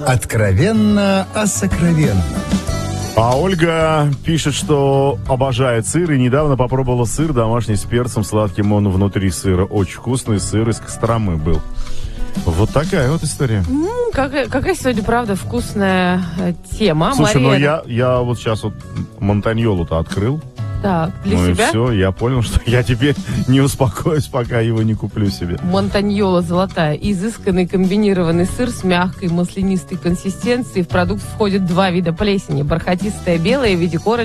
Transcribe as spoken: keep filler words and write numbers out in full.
Откровенно о сокровенном. А Ольга пишет, что обожает сыр и недавно попробовала сыр домашний с перцем сладким, он внутри сыра. Очень вкусный сыр из Костромы был. Вот такая вот история. М-м, какая, какая сегодня, правда, вкусная э, тема. Слушай, Мария, ну я, я вот сейчас вот Монтаньолу-то открыл. Так, для ну себя? и все, я понял, что я теперь не успокоюсь, пока его не куплю себе. Монтаньола золотая. Изысканный комбинированный сыр с мягкой маслянистой консистенцией. В продукт входят два вида плесени. Бархатистая белая в виде корочки